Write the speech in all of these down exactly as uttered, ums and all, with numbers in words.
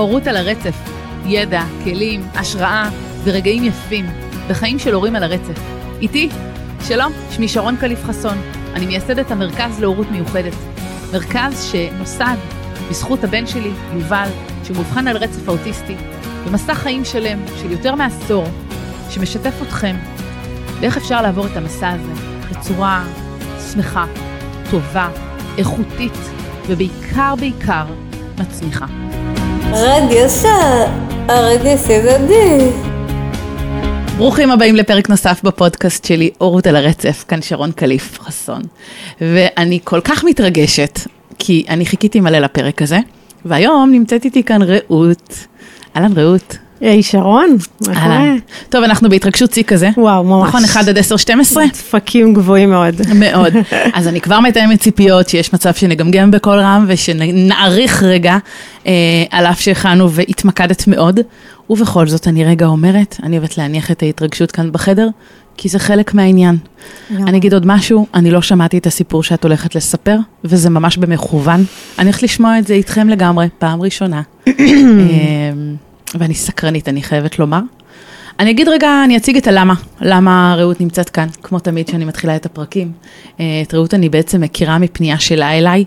הורות על הרצף, ידע, כלים, השראה ורגעים יפים בחיים של הורים על הרצף. איתי, שלום, שמי שרון קליף חסון, אני מייסדת המרכז להורות מיוחדת. מרכז שנוסד בזכות הבן שלי, יובל, שמובחן על רצף האוטיסטי, במסע חיים שלם של יותר מעשור, שמשתף אתכם ואיך אפשר לעבור את המסע הזה בצורה שמחה, טובה, איכותית ובעיקר בעיקר מצמיחה. רדיו שעה, הרדיו סדדי. ברוכים הבאים לפרק נוסף בפודקאסט שלי, הורות על הרצף, כאן שרון קליף חסון. ואני כל כך מתרגשת, כי אני חיכיתי מלא לפרק הזה, והיום נמצאת איתי כאן רעות. אהלן רעות. היי שרון, מה קורה? טוב, אנחנו בהתרגשות צי כזה. וואו, ממש. נכון, אחד עד עשר, שתים עשרה? דפקים גבוהים מאוד. מאוד. אז אני כבר מתאמת ציפיות שיש מצב שנגמגם בכל רם, ושנעריך רגע, אה, על אף שהכנו והתמקדת מאוד. ובכל זאת אני רגע אומרת, אני אוהבת להניח את ההתרגשות כאן בחדר, כי זה חלק מהעניין. אני אגיד עוד משהו, אני לא שמעתי את הסיפור שאת הולכת לספר, וזה ממש במכוון. אני הולכת לשמוע את זה איתכם לגמרי, פעם ראשונה. ואני סקרנית, אני חייבת לומר. אני אגיד רגע, אני אציג את הלמה, למה רעות נמצאת כאן, כמו תמיד שאני מתחילה את הפרקים. את רעות אני בעצם מכירה מפנייה שלה אליי,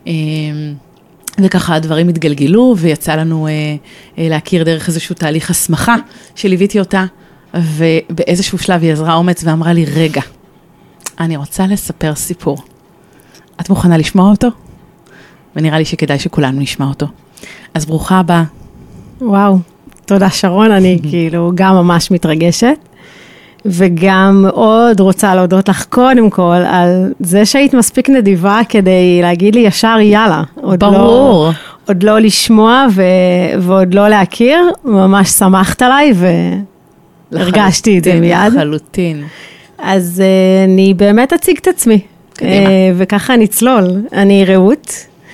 וככה הדברים התגלגלו, ויצא לנו להכיר דרך איזשהו תהליך הסמכה, שליוויתי אותה, ובאיזשהו שלב היא עזרה אומץ ואמרה לי, רגע, אני רוצה לספר סיפור. את מוכנה לשמוע אותו? ונראה לי שכדאי שכולנו נשמע אותו. אז ברוכה הבאה. וואו, תודה שרון, אני כאילו גם ממש מתרגשת, וגם מאוד רוצה להודות לך קודם כל על זה שהיית מספיק נדיבה כדי להגיד לי ישר יאללה. עוד ברור. לא, עוד לא לשמוע ו, ועוד לא להכיר, ממש שמחת עליי והרגשתי את זה מיד. לחלוטין. אז אני באמת אציג את עצמי, קדימה. וככה נצלול. אני רעות.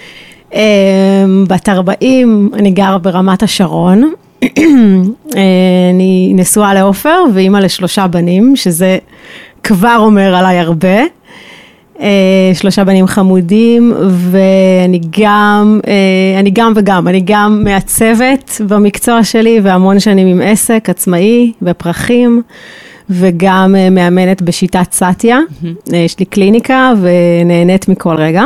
בת ארבעים, אני גרה ברמת השרון, אני נשואה לעופר ואימא לשלושה בנים, שזה כבר אומר עליי הרבה, שלושה בנים חמודים, ואני גם, אני גם וגם, אני גם מעצבת במקצוע שלי, והמון שנים עם עסק עצמאי בפרחים, וגם מאמנת בשיטת סטיה, יש לי קליניקה ונהנית מכל רגע.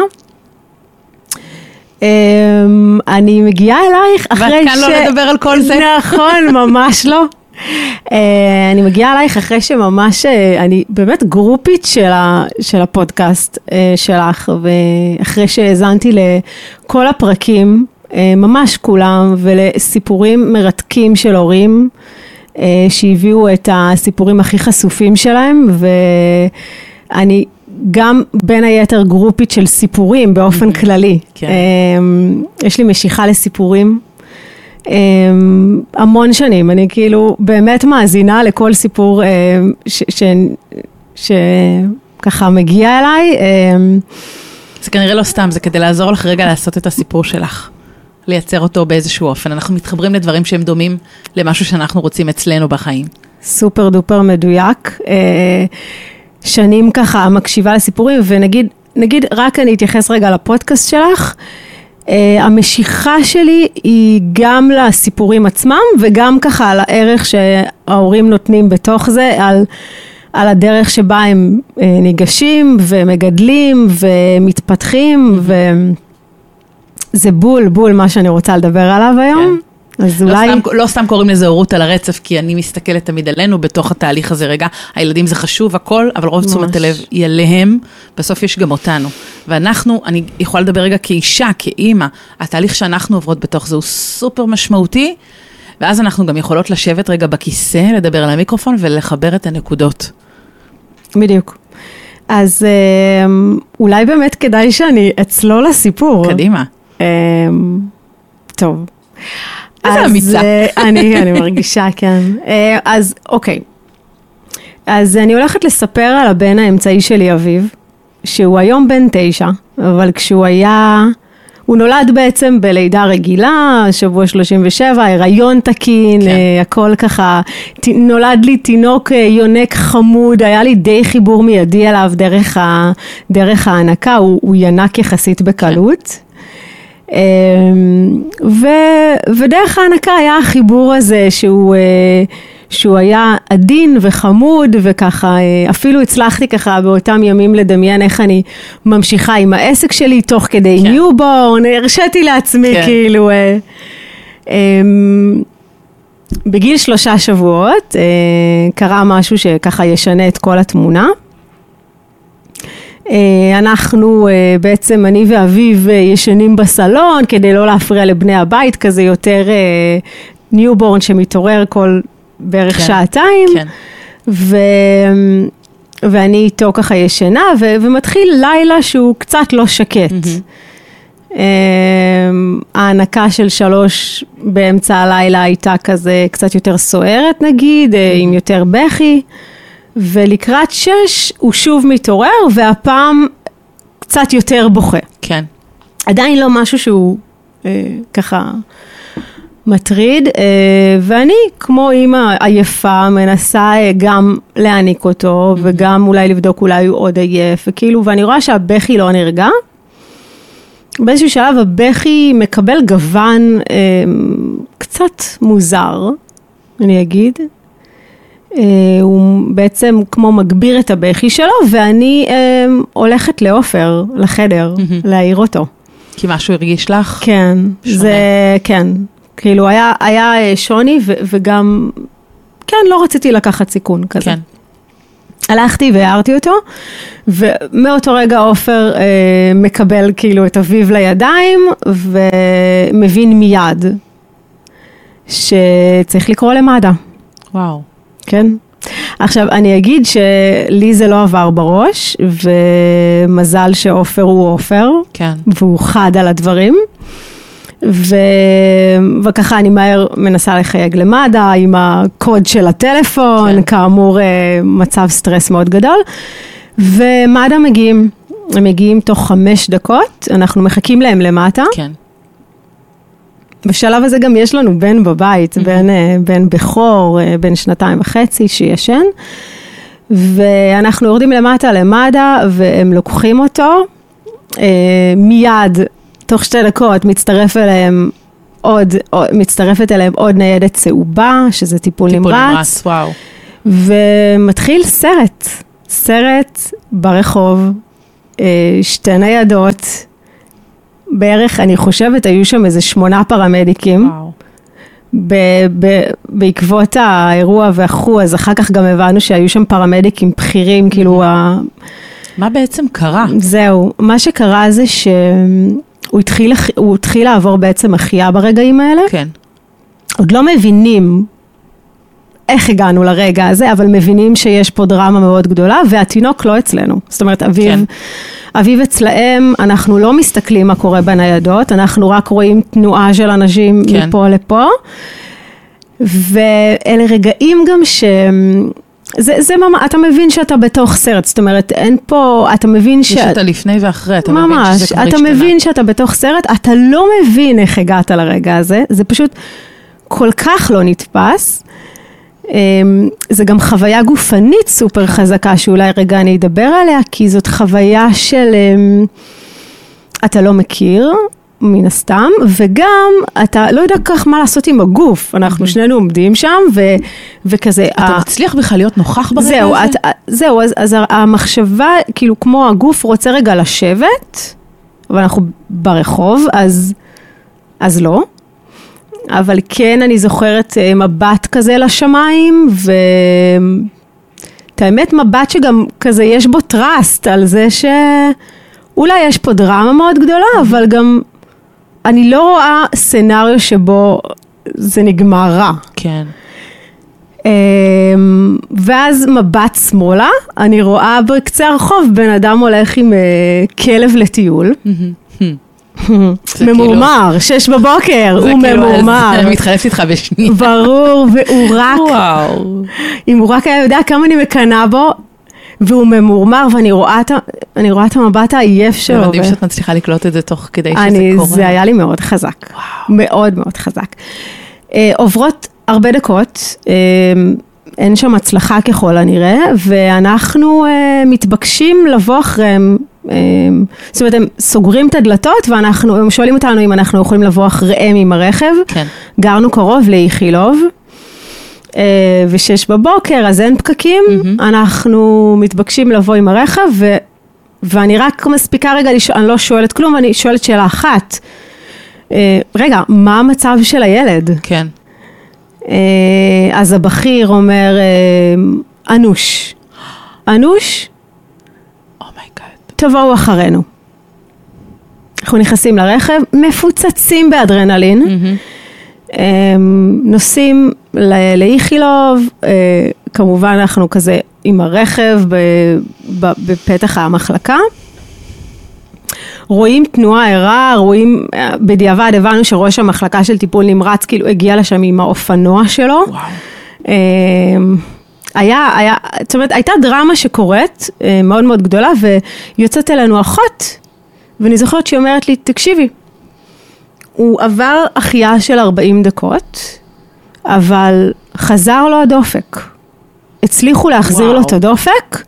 אני מגיעה אלייך אחרי ש... ואת כאן לא לדבר על כל זה. נכון, ממש לא. אני מגיעה אלייך אחרי שממש, אני באמת גרופית של הפודקאסט שלך, ואחרי שהזנתי לכל הפרקים, ממש כולם, ולסיפורים מרתקים של הורים, שהביאו את הסיפורים הכי חשופים שלהם, ואני... גם בין היתר גרופית של סיפורים באופן כללי. כן. יש לי משיכה לסיפורים המון שנים. אני כאילו באמת מאזינה לכל סיפור שככה מגיע אליי. זה כנראה לא סתם, זה כדי לעזור לך רגע לעשות את הסיפור שלך. לייצר אותו באיזשהו אופן. אנחנו מתחברים לדברים שהם דומים למשהו שאנחנו רוצים אצלנו בחיים. סופר דופר מדויק. שנים ככה מקשיבה לסיפורים, ונגיד, נגיד רק אני אתייחס רגע לפודקאסט שלך, uh, המשיכה שלי היא גם לסיפורים עצמם, וגם ככה על הערך שההורים נותנים בתוך זה, על, על הדרך שבה הם uh, ניגשים ומגדלים ומתפתחים, וזה בול, בול מה שאני רוצה לדבר עליו היום. כן. אז לא, אולי... סתם, לא סתם קוראים לזה הורות על הרצף, כי אני מסתכלת תמיד עלינו בתוך התהליך הזה רגע, הילדים זה חשוב הכל, אבל רוב תשומת הלב היא עליהם, בסוף יש גם אותנו. ואנחנו, אני יכולה לדבר רגע כאישה, כאימא, התהליך שאנחנו עוברות בתוך זה הוא סופר משמעותי, ואז אנחנו גם יכולות לשבת רגע בכיסא, לדבר על המיקרופון ולחבר את הנקודות. בדיוק. אז אולי באמת כדאי שאני אצלול לסיפור. קדימה. טוב. איזה אמיצה. אני, אני מרגישה, כן. אז, אוקיי. אז אני הולכת לספר על הבן האמצעי שלי, אביב, שהוא היום בן תשע, אבל כשהוא היה, הוא נולד בעצם בלידה רגילה, שבוע שלושים ושבע, הריון תקין, כן. הכל ככה, נולד לי תינוק יונק חמוד, היה לי די חיבור מיידי עליו דרך, ה, דרך ההנקה, הוא, הוא ינק יחסית בקלות. כן. ו, ודרך ההנקה היה החיבור הזה שהוא, שהוא היה עדין וחמוד, וככה אפילו הצלחתי ככה באותם ימים לדמיין איך אני ממשיכה עם העסק שלי תוך כדי כן. ניובורן, הרשיתי לעצמי כן. כאילו, בגיל שלושה שבועות קרה משהו שככה ישנה את כל התמונה. אנחנו בעצם, אני ואביב ישנים בסלון כדי לא להפריע לבני הבית, כזה יותר ניובורן שמתעורר כל בערך כן, שעתיים, כן. ו... ואני איתו ככה ישנה, ו... ומתחיל לילה שהוא קצת לא שקט. Mm-hmm. ההנקה של שלוש באמצע הלילה הייתה כזה קצת יותר סוערת נגיד, mm-hmm. עם יותר בכי, ולקראת שש הוא שוב מתעורר, והפעם קצת יותר בוכה. כן. עדיין לא משהו שהוא אה, ככה מטריד, אה, ואני כמו אימא עייפה מנסה אה, גם להעניק אותו, mm-hmm. וגם אולי לבדוק אולי הוא עוד עייף, וכאילו, ואני רואה שהבכי לא נרגע. באיזשהו שלב הבכי מקבל גוון אה, קצת מוזר, אני אגיד. הוא בעצם כמו מגביר את הבכי שלו, ואני אה, הולכת לאופר, לחדר, mm-hmm. להעיר אותו. כי משהו הרגיש לך? כן, שונה. זה, כן. כאילו היה, היה שוני, ו, וגם, כן, לא רציתי לקחת סיכון כזה. כן. הלכתי והערתי אותו, ומאותו רגע אופר אה, מקבל כאילו את אביו לידיים, ומבין מיד שצריך לקרוא למד"א. וואו. כן. עכשיו, אני אגיד שלי זה לא עבר בראש, ומזל שאופר הוא אופר, כן. והוא חד על הדברים, ו... וככה אני מהר מנסה לחייג למד"א, עם הקוד של הטלפון, כן. כאמור מצב סטרס מאוד גדול, ומד"א מגיעים, הם מגיעים תוך חמש דקות, אנחנו מחכים להם למטה, כן. בשלב הזה גם יש לנו בן בבית, בן, בן בכור, בן שנתיים וחצי שישן, ואנחנו יורדים למטה למד"א, והם לוקחים אותו, מיד, תוך שתי דקות, מצטרף אליהם עוד, מצטרפת אליהם עוד ניידת צהובה, שזה טיפול, טיפול נמרץ, נמרץ, וואו. ומתחיל סרט, סרט ברחוב, שתי ניידות, בערך, אני חושבת, היו שם איזה שמונה פרמדיקים, וואו. ב- ב- בעקבות האירוע והחו, אז אחר כך גם הבנו שהיו שם פרמדיקים בכירים, כאילו ה... מה בעצם קרה? זהו, מה שקרה זה שהוא התחיל, הוא התחיל לעבור בעצם החיה ברגעים האלה. כן. עוד לא מבינים איך הגענו לרגע הזה, אבל מבינים שיש פה דרמה מאוד גדולה, והתינוק לא אצלנו. זאת אומרת, אביב... כן. אביב אצלהם, אנחנו לא מסתכלים מה קורה בניידות, אנחנו רק רואים תנועה של אנשים כן. מפה לפה, ואלה רגעים גם ש... זה, זה ממש, אתה מבין שאתה בתוך סרט, זאת אומרת, אין פה, אתה מבין ש... יש את הלפני ואחרי, אתה ממש, מבין שזה כבר אתה השתנה. מבין שאתה בתוך סרט, אתה לא מבין איך הגעת לרגע הזה, זה פשוט כל כך לא נתפס, זה גם חוויה גופנית סופר חזקה, שאולי רגע אני אדבר עליה, כי זאת חוויה של, אתה לא מכיר, מן הסתם, וגם אתה לא יודע כך מה לעשות עם הגוף, אנחנו שנינו עומדים שם, ו, וכזה... אתה ה... מצליח בכלל להיות נוכח ברגע זהו, הזה? את, זהו, אז, אז המחשבה, כאילו כמו הגוף רוצה רגע לשבת, אבל אנחנו ברחוב, אז, אז לא. אבל כן, אני זוכרת מבט כזה לשמיים, ואת האמת מבט שגם כזה יש בו טראסט על זה שאולי יש פה דרמה מאוד גדולה, אבל גם אני לא רואה סנריו שבו זה נגמר רע. כן. ואז מבט שמאלה, אני רואה בקצה הרחוב בן אדם הולך עם כלב לטיול. ממורמר, שש בבוקר, הוא ממורמר. אני מתחלפת איתך בשנייה. ברור, והוא רק, אם הוא רק היה יודע כמה אני מקנה בו, והוא ממורמר, ואני רואה את המבט העייף שלו. זה מדהים שאת מצליחה לקלוט את זה תוך כדי שזה קורה. זה היה לי מאוד חזק, מאוד מאוד חזק. עוברות הרבה דקות, אין שם הצלחה ככל הנראה, ואנחנו מתבקשים לבוא אחריהם זאת אומרת, הם סוגרים את הדלתות, ואנחנו, הם שואלים אותנו אם אנחנו יכולים לבוא אחריהם עם הרכב. כן. גרנו קרוב לאיכילוב, ושש בבוקר, אז אין פקקים, mm-hmm. אנחנו מתבקשים לבוא עם הרכב, ו, ואני רק מספיקה רגע, אני לא שואלת כלום, אני שואלת שאלה אחת. רגע, מה המצב של הילד? כן. אז הבכיר אומר, אנוש. אנוש? אומייגאד. תבואו אחרינו. אנחנו נכנסים לרכב, מפוצצים באדרנלין, mm-hmm. נוסעים לאיכילוב, כמובן אנחנו כזה עם הרכב בפתח המחלקה, רואים תנועה ערה, רואים, בדיעבד הבנו שראש המחלקה של טיפול נמרץ, כאילו הגיע לשם עם האופנוע שלו. וואו. היה, היה, זאת אומרת, הייתה דרמה שקורית, מאוד מאוד גדולה, ויוצאת אלינו אחות, ואני זוכרת שהיא אומרת לי, תקשיבי, הוא עבר החייאה של ארבעים דקות, אבל חזר לו הדופק. הצליחו להחזיר וואו. לו את הדופק,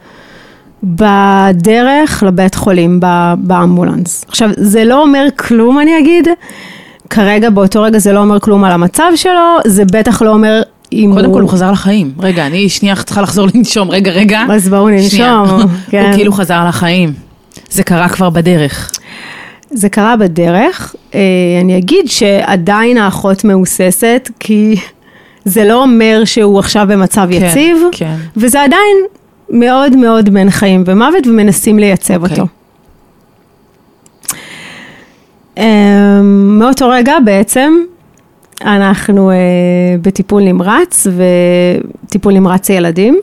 בדרך לבית חולים, באמבולנס. עכשיו, זה לא אומר כלום, אני אגיד, כרגע, באותו רגע, זה לא אומר כלום על המצב שלו, זה בטח לא אומר אם קודם הוא... כל הוא חזר לחיים. רגע, אני שנייה צריכה לחזור לנשום. רגע, רגע. אז בואו ננשום. כן. הוא כאילו חזר לחיים. זה קרה כבר בדרך. זה קרה בדרך. אני אגיד שעדיין האחות מאוססת, כי זה לא אומר שהוא עכשיו במצב כן, יציב, כן. וזה עדיין מאוד מאוד בין חיים ומוות, ומנסים לייצב okay. אותו. מאותו רגע בעצם, אנחנו בטיפול נמרץ, וטיפול נמרץ ילדים,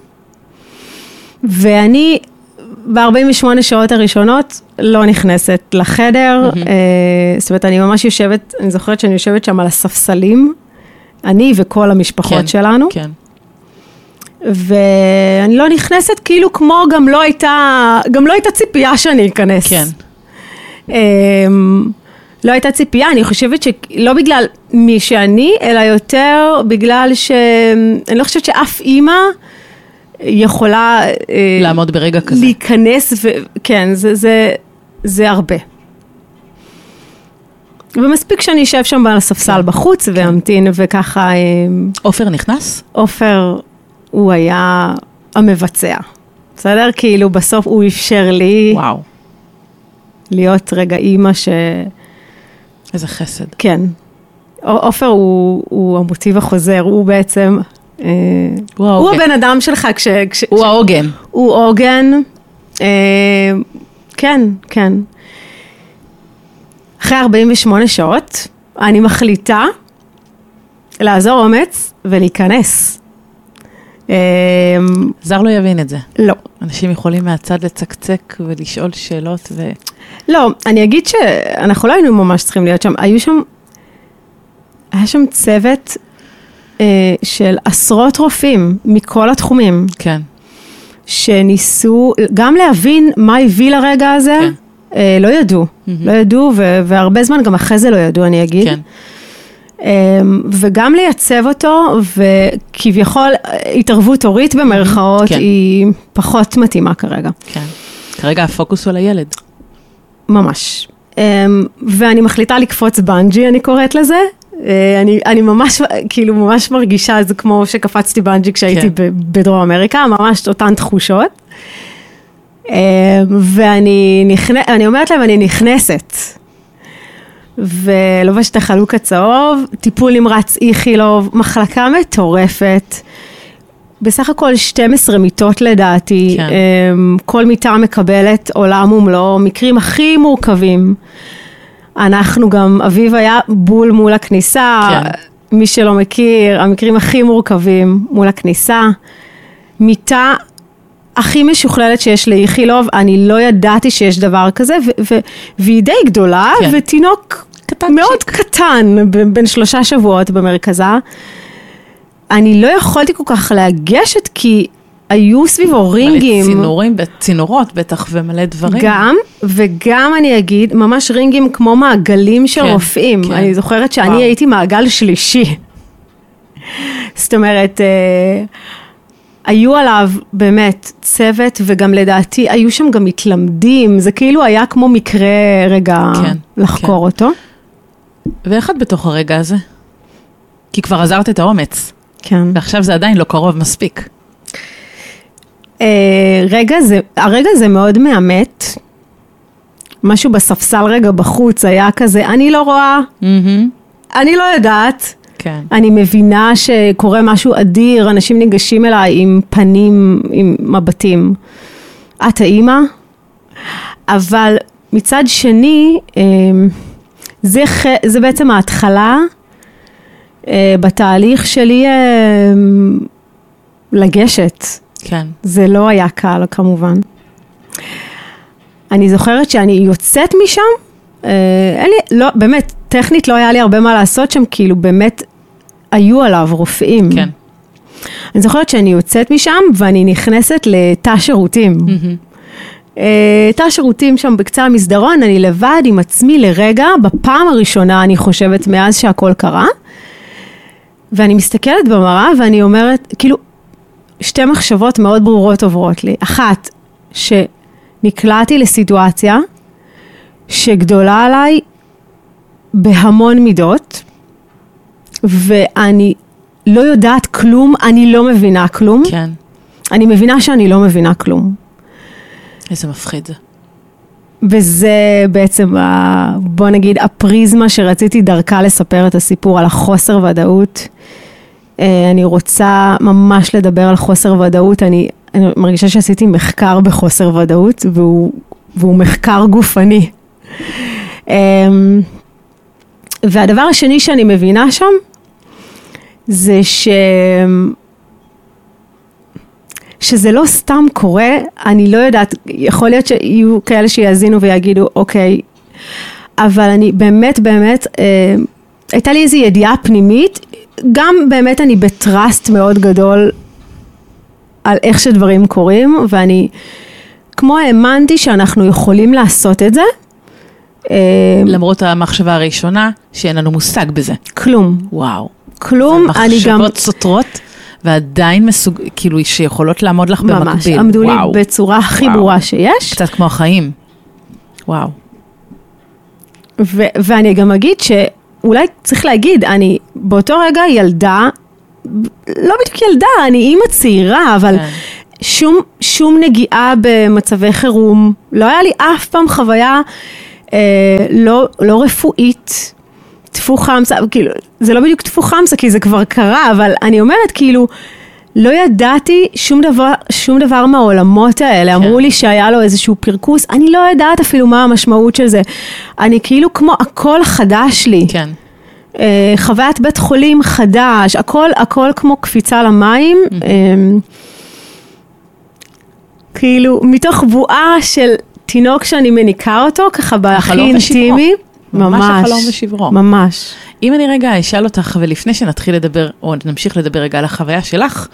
ואני ב-ארבעים ושמונה שעות הראשונות לא נכנסת לחדר, mm-hmm. זאת אומרת, אני ממש יושבת, אני זוכרת שאני יושבת שם על הספסלים, אני וכל המשפחות כן, שלנו, כן. ואני לא נכנסת כאילו כמו גם לא הייתה, גם לא הייתה ציפייה שאני אכנס. כן. לא הייתה ציפייה, אני חושבת שלא בגלל מי שאני, אלא יותר בגלל שאני לא חושבת שאף אימא יכולה לעמוד ברגע כזה. להיכנס, ו... כן, זה, זה, זה הרבה. ומספיק שאני אשב שם על הספסל בחוץ והמתין וככה... אופר נכנס? אופר הוא היה המבצע. בסדר? כאילו בסוף הוא אפשר לי... וואו. להיות רגע אימא ש... איזה חסד. כן. אופר הוא, הוא המוטיב החוזר, הוא בעצם... הוא, הוא הבן אדם שלך כש... כש הוא העוגן. הוא עוגן. כן, כן. אחרי ארבעים ושמונה שעות, אני מחליטה לעזור אומץ ולהיכנס. זר לא יבין את זה. לא. אנשים יכולים מהצד לצקצק ולשאול שאלות ו... לא, אני אגיד שאנחנו לא היינו ממש צריכים להיות שם. היו שם, היה שם צוות של עשרות רופאים מכל התחומים. כן. שניסו גם להבין מה הביא לרגע הזה. כן. לא ידעו, לא ידעו, והרבה זמן גם אחרי זה לא ידעו, אני אגיד. כן. וגם לייצב אותו, וכביכול התערבות הורית במרכאות, היא פחות מתאימה כרגע. כן. כרגע הפוקוס הוא על הילד. ממש. ואני מחליטה לקפוץ בנג'י, אני קוראת לזה. אני, אני ממש, כאילו ממש מרגישה, זה כמו שקפצתי בנג'י כשהייתי בדרום אמריקה, ממש אותן תחושות. ואני נכנס, אני אומרת להם, אני נכנסת, ולובשת את החלוק הצהוב, טיפול נמרץ איכילוב, מחלקה מטורפת, בסך הכל שתים עשרה מיטות לדעתי, כן. כל מיטה מקבלת עולם ומלואו, מקרים הכי מורכבים, אנחנו גם, אביב היה בול מול הכניסה, כן. מי שלא מכיר, המקרים הכי מורכבים מול הכניסה, מיטה, הכי משוכללת שיש לאיכילוב, אני לא ידעתי שיש דבר כזה, והיא די גדולה, כן. ותינוק מאוד שיק. קטן, בין שלושה שבועות במרכזה. אני לא יכולתי כל כך להגשת, כי היו סביבו רינגים. מלא צינורים, צינורות בטח, ומלא דברים. גם, וגם אני אגיד, ממש רינגים כמו מעגלים של כן, רופאים. כן. אני זוכרת שאני וואו. הייתי מעגל שלישי. זאת אומרת... היו עליו באמת צוות, וגם לדעתי היו שם גם מתלמדים, זה כאילו היה כמו מקרה רגע כן, לחקור כן. אותו. ואיך את בתוך הרגע הזה? כי כבר עזרת את האומץ, כן. ועכשיו זה עדיין לא קרוב מספיק. אה, רגע זה, הרגע זה מאוד מאמת, משהו בספסל רגע בחוץ היה כזה, אני לא רואה, אני לא יודעת, כן. אני מבינה שקורה משהו אדיר, אנשים ניגשים אליי עם פנים, עם מבטים. את האמא? אבל מצד שני, זה, זה בעצם ההתחלה בתהליך שלי לגשת. כן. זה לא היה קל כמובן. אני זוכרת שאני יוצאת משם, אין לי, לא, באמת, טכנית לא היה לי הרבה מה לעשות שם, כאילו באמת היו עליו רופאים. כן. אני זוכרת שאני יוצאת משם, ואני נכנסת לתא שירותים. תא שירותים שם בקצה המסדרון, אני לבד עם עצמי לרגע, בפעם הראשונה אני חושבת מאז שהכל קרה, ואני מסתכלת במראה ואני אומרת, כאילו, שתי מחשבות מאוד ברורות עוברות לי. אחת, שנקלעתי לסיטואציה שגדולה עליי בהמון מידות, ואני לא יודעת כלום, אני לא מבינה כלום. כן. אני מבינה שאני לא מבינה כלום. איזה מפחיד זה. וזה בעצם, בוא נגיד, הפריזמה שרציתי דרכה לספר את הסיפור על החוסר ודאות. אני רוצה ממש לדבר על חוסר ודאות. אני, אני מרגישה שעשיתי מחקר בחוסר ודאות, והוא, והוא מחקר גופני. והדבר השני שאני מבינה שם, זה ש... שזה לא סתם קורה, אני לא יודעת, יכול להיות שיהיו כאלה שיאזינו ויגידו, אוקיי, אבל אני באמת, באמת, אה, הייתה לי איזו ידיעה פנימית, גם באמת אני בטרסט מאוד גדול על איך שדברים קורים, ואני כמו האמנתי שאנחנו יכולים לעשות את זה. אה, למרות המחשבה הראשונה, שאין לנו מושג בזה. כלום. וואו. כלום, אני גם... מחשבות סותרות, ועדיין מסוג, כאילו, שיכולות לעמוד לך במקביל. ממש, עמדו לי בצורה הכי ברורה שיש. קצת כמו החיים. וואו. ו- ואני גם אגיד שאולי צריך להגיד, אני באותו רגע ילדה, לא בדיוק ילדה, אני אימא צעירה, אבל כן. שום, שום נגיעה במצבי חירום, לא היה לי אף פעם חוויה אה, לא, לא רפואית, תפו חמסה, כאילו, זה לא בדיוק תפו חמסה, כי זה כבר קרה, אבל אני אומרת, כאילו, לא ידעתי שום דבר, שום דבר מהעולמות האלה, כן. אמרו לי שהיה לו איזשהו פרקוס, אני לא יודעת אפילו מה המשמעות של זה, אני כאילו כמו הכל חדש לי, כן. אה, חוויית בית חולים חדש, הכל, הכל כמו קפיצה למים, mm-hmm. אה, כאילו, מתוך בועה של תינוק שאני מניקה אותו, ככה בהכי אינטימי, ממש החלום ושברו. ממש. אם אני רגע אשאל אותך, ולפני שנתחיל לדבר, או נמשיך לדבר רגע על החוויה שלך,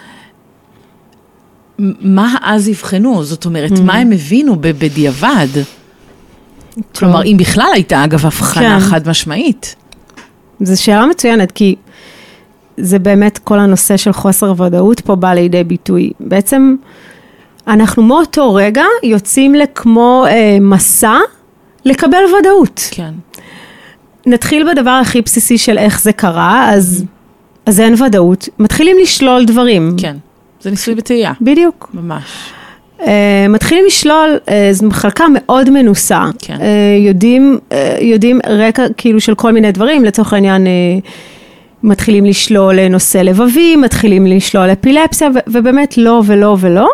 מה אז יבחנו? זאת אומרת, מה הם הבינו בדיעבד? כלומר, אם בכלל הייתה, אגב, הבחנה חד משמעית. זו שאלה מצוינת, כי זה באמת כל הנושא של חוסר ודאות פה בא לידי ביטוי. בעצם, אנחנו מאותו רגע יוצאים לכמו אה, מסע, לקבל ודאות. כן. נתחיל בדבר הכי בסיסי של איך זה קרה, אז, אז אין ודאות. מתחילים לשלול דברים. כן, זה ניסוי בטעייה. בדיוק. ממש. Uh, מתחילים לשלול, uh, זו מחלקה מאוד מנוסה. כן. Uh, יודעים, uh, יודעים רקע כאילו של כל מיני דברים, לצורך העניין, uh, מתחילים לשלול נושא לבבי, מתחילים לשלול אפילפסיה, ו- ובאמת לא ולא ולא.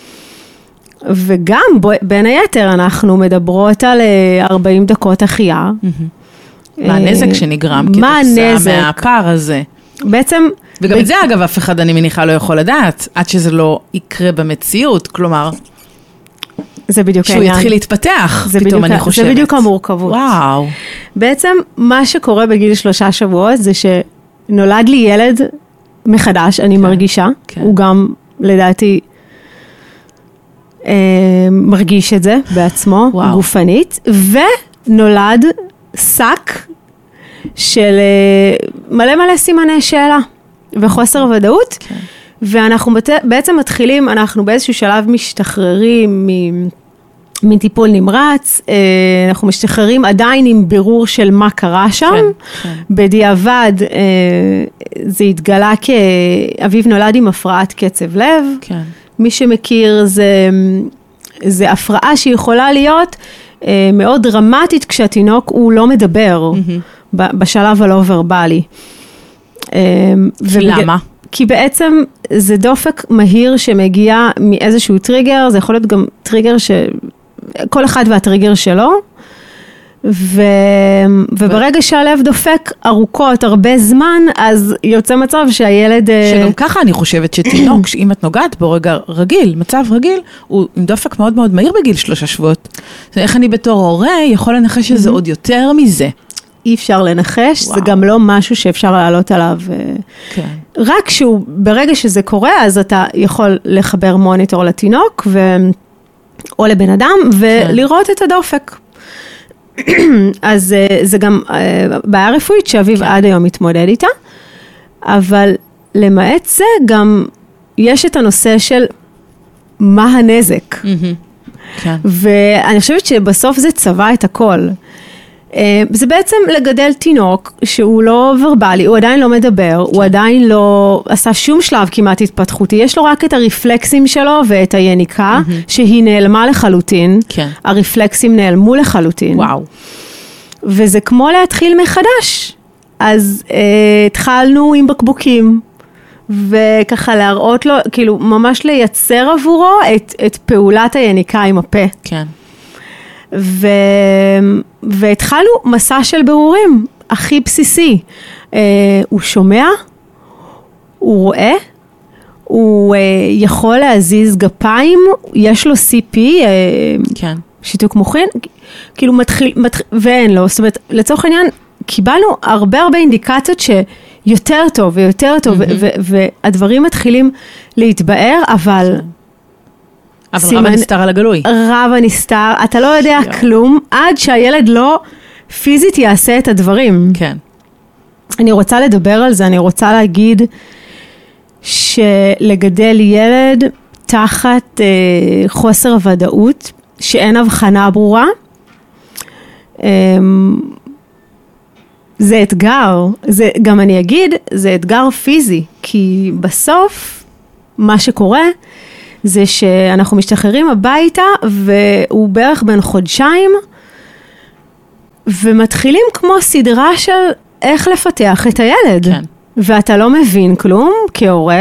וגם בין היתר אנחנו מדברות על ארבעים דקות החיה. מה הנזק שנגרם כתוצאה מהפער הזה? בעצם... וגם את זה אגב אף אחד אני מניחה לא יכול לדעת, עד שזה לא יקרה במציאות, כלומר... זה בדיוק העניין. שהוא יתחיל להתפתח, פתאום אני חושבת. זה בדיוק המורכבות. וואו. בעצם מה שקורה בגיל שלושה שבועות זה שנולד לי ילד מחדש, אני מרגישה, הוא גם לדעתי... מרגיש את זה בעצמו, וואו. גופנית, ונולד שק של מלא מלא סימני שאלה וחוסר ודאות, כן. ואנחנו בעצם מתחילים, אנחנו באיזשהו שלב משתחררים מטיפול נמרץ, אנחנו משתחררים עדיין עם בירור של מה קרה שם, כן, כן. בדיעבד זה התגלה כאביב נולד עם הפרעת קצב לב, כן. מי שמכיר זה, זה הפרעה שיכולה להיות מאוד דרמטית כשהתינוק הוא לא מדבר, mm-hmm. בשלב הלא ורבלי. למה? כי בעצם זה דופק מהיר שמגיע מאיזשהו טריגר, זה יכול להיות גם טריגר שכל אחד והטריגר שלו, ו... וברגע שהלב דופק ארוכות, הרבה זמן, אז יוצא מצב שהילד... שגם ככה אני חושבת שתינוק, אם את נוגעת בו רגע רגיל, מצב רגיל, הוא עם דופק מאוד מאוד מהיר בגיל שלושה שבועות. איך אני בתור הורה יכול לנחש שזה עוד יותר מזה? אי אפשר לנחש, וואו. זה גם לא משהו שאפשר לעלות עליו. כן. רק שהוא, ברגע שזה קורה, אז אתה יכול לחבר מוניטור לתינוק, ו... או לבן אדם, ולראות כן. את הדופק. אז זה גם בעיה רפואית שאביב כן. עד היום מתמודד איתה, אבל למעט זה גם יש את הנושא של מה הנזק. Mm-hmm. כן. ואני חושבת שבסוף זה צבע את הכל. זה בעצם לגדל תינוק שהוא לא ורבלי, הוא עדיין לא מדבר, כן. הוא עדיין לא עשה שום שלב כמעט התפתחותי, יש לו רק את הרפלקסים שלו ואת היניקה, mm-hmm. שהיא נעלמה לחלוטין, כן. הרפלקסים נעלמו לחלוטין. וואו. וזה כמו להתחיל מחדש. אז אה, התחלנו עם בקבוקים, וככה להראות לו, כאילו ממש לייצר עבורו את, את פעולת היניקה עם הפה. כן. ו... והתחלנו מסע של ברורים, הכי בסיסי. אה, הוא שומע, הוא רואה, הוא אה, יכול להזיז גפיים, יש לו סי פי, אה, כן. שיתוק מוחין, כאילו מתחיל, מתחיל, ואין לו, זאת אומרת, לצורך העניין, קיבלנו הרבה הרבה אינדיקציות שיותר טוב ויותר טוב, mm-hmm. ו- ו- והדברים מתחילים להתבאר, אבל... אבל סימן, רב הנסתר על הגלוי. רב הנסתר, אתה לא יודע יו. כלום, עד שהילד לא פיזית יעשה את הדברים. כן. אני רוצה לדבר על זה, אני רוצה להגיד שלגדל ילד תחת אה, חוסר הוודאות, שאין הבחנה ברורה, אה, זה אתגר, זה, גם אני אגיד, זה אתגר פיזי, כי בסוף מה שקורה, זה שאנחנו משתחררים הביתה, והוא בערך בין חודשיים, ומתחילים כמו סדרה של איך לפתח את הילד. כן. ואתה לא מבין כלום כהורה,